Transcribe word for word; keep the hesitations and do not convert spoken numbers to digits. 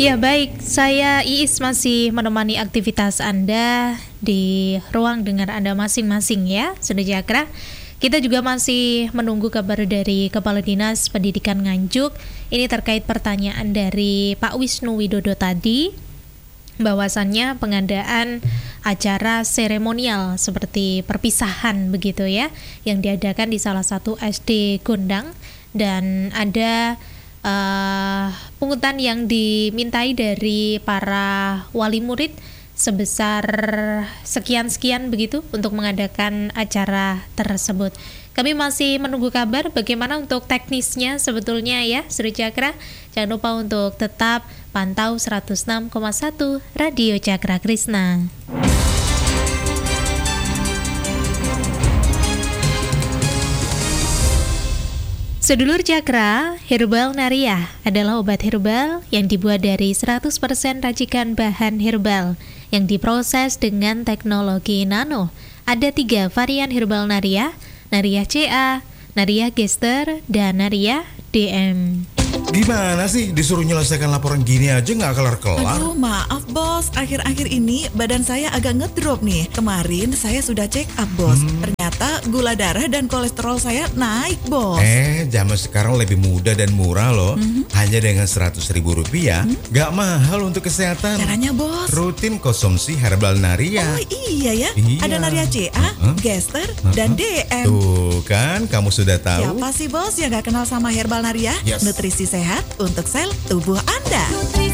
Ya baik, saya Iis masih menemani aktivitas Anda di ruang dengar Anda masing-masing ya, Sobat Cakra. Kita juga masih menunggu kabar dari Kepala Dinas Pendidikan Nganjuk. Ini terkait pertanyaan dari Pak Wisnu Widodo tadi, bahwasannya pengadaan acara seremonial seperti perpisahan begitu ya, yang diadakan di salah satu S D Gondang, dan ada Uh, pungutan yang dimintai dari para wali murid sebesar sekian-sekian begitu untuk mengadakan acara tersebut. Kami masih menunggu kabar bagaimana untuk teknisnya sebetulnya ya, Sobat Cakra. Jangan lupa untuk tetap pantau seratus enam koma satu Radio Cakra Krisna. Sedulur Cakra, Herbal Nariah adalah obat herbal yang dibuat dari seratus persen racikan bahan herbal yang diproses dengan teknologi nano. Ada tiga varian Herbal Nariah, Nariah C A, Nariah Gester, dan Nariah D M. Gimana sih disuruh nyelesaikan laporan gini aja nggak kelar-kelar? Aduh maaf bos, akhir-akhir ini badan saya agak ngedrop nih. Kemarin saya sudah check up bos, hmm. ternyata gula darah dan kolesterol saya naik bos. Eh, zaman sekarang lebih mudah dan murah loh. Hmm. Hanya dengan seratus ribu rupiah, hmm? Gak mahal untuk kesehatan. Caranya bos? Rutin konsumsi Herbal Nariah. Oh iya ya, iya. Ada Nariah C A, uh-huh. Gester, uh-huh. dan D M. Tuh kan, kamu sudah tahu. Siapa sih bos yang gak kenal sama Herbal Nariah? Yes. Nutrisi sehat untuk sel tubuh Anda.